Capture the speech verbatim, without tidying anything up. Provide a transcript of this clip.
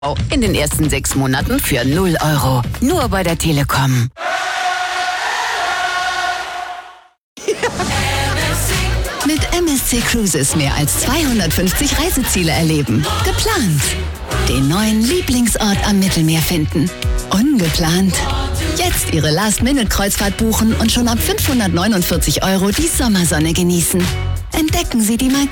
In den ersten sechs Monaten für null Euro. Nur bei der Telekom. Mit M S C Cruises mehr als zweihundertfünfzig Reiseziele erleben. Geplant. Den neuen Lieblingsort am Mittelmeer finden. Ungeplant. Jetzt Ihre Last-Minute-Kreuzfahrt buchen und schon ab fünfhundertneunundvierzig Euro die Sommersonne genießen. Entdecken Sie die Magie